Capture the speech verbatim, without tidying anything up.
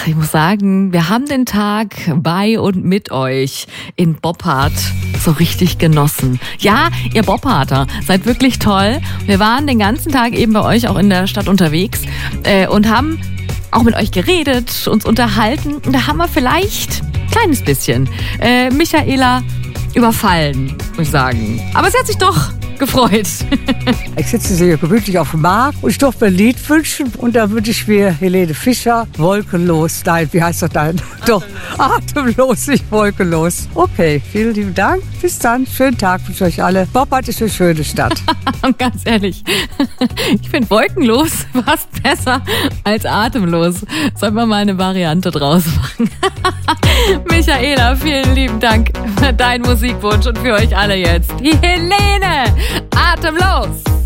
ich muss sagen, wir haben den Tag bei und mit euch in Boppard so richtig genossen. Ja, ihr Bopparder, seid wirklich toll. Wir waren den ganzen Tag eben bei euch auch in der Stadt unterwegs äh, und haben auch mit euch geredet, uns unterhalten. Und da haben wir vielleicht ein kleines bisschen äh, Michaela überfallen, muss ich sagen. Aber sie hat sich doch gefreut. Ich sitze sehr gemütlich auf dem Markt und ich durfte mir ein Lied wünschen. Und da wünsche ich mir Helene Fischer, Wolkenlos. Nein, wie heißt das dein? Doch, atemlos, nicht wolkenlos. Okay, vielen lieben Dank. Bis dann. Schönen Tag wünsche ich euch alle. Boppard ist eine schöne Stadt. Und ganz ehrlich, ich finde wolkenlos fast besser als atemlos. Sollen wir mal eine Variante draus machen? Michaela, vielen lieben Dank für deinen Musikwunsch und für euch alle jetzt. Die Helene, atemlos.